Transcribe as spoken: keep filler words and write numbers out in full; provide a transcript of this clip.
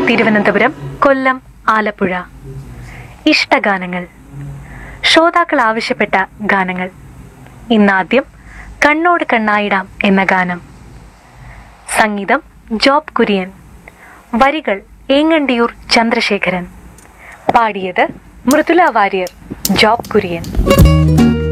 തിരുവനന്തപുരം, കൊല്ലം, ആലപ്പുഴ. ഇഷ്ടഗാനങ്ങൾ. ശ്രോതാക്കൾ ആവശ്യപ്പെട്ട ഗാനങ്ങൾ. ഇന്നാദ്യം കണ്ണോട് കണ്ണായിടാം എന്ന ഗാനം. സംഗീതം ജോബ് കുര്യൻ. വരികൾ ഏങ്ങണ്ടിയൂർ ചന്ദ്രശേഖരൻ. പാടിയത് മൃദുല വാര്യർ, ജോബ് കുര്യൻ.